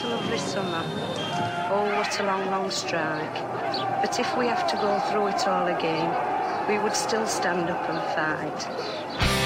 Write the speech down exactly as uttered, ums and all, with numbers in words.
a lovely summer. Oh, what a long, long strike. But if we have to go through it all again, we would still stand up and fight.